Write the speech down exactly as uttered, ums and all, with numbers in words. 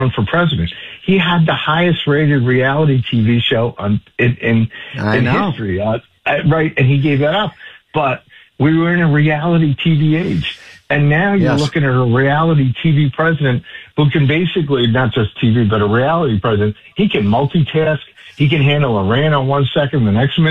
run for president. He had the highest rated reality T V show on, in, in, in history, uh, right? And he gave that up. But we were in a reality T V age. And now you're yes. looking at a reality T V president who can basically, not just T V, but a reality president. He can multitask. He can handle Iran on one second, the next minute